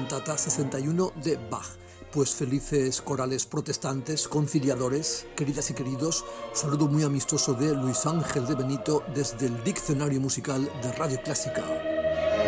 cantata 61 de Bach. Pues felices corales protestantes, conciliadores, queridas y queridos, saludo muy amistoso de Luis Ángel de Benito desde el Diccionario Musical de Radio Clásica.